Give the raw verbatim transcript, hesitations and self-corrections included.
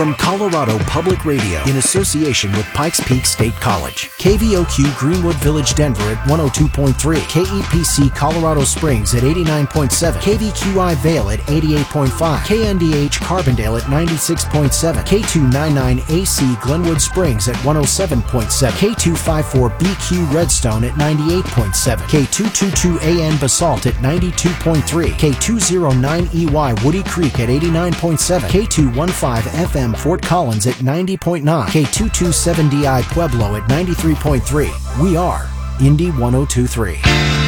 From Colorado Public Radio in association with Pikes Peak State College. K V O Q Greenwood Village Denver at one oh two point three. K E P C Colorado Springs at eighty-nine point seven. K V Q I Vail at eighty-eight point five. K N D H Carbondale at ninety-six point seven. K two ninety-nine A C Glenwood Springs at one oh seven point seven. K two fifty-four B Q Redstone at ninety-eight point seven. K two twenty-two A N Basalt at ninety-two point three. K two oh nine E Y Woody Creek at eighty-nine point seven. K two fifteen F M Fort Collins at ninety point nine. K two twenty-seven D I Pueblo at ninety-three point three. We are Indy one oh two point three.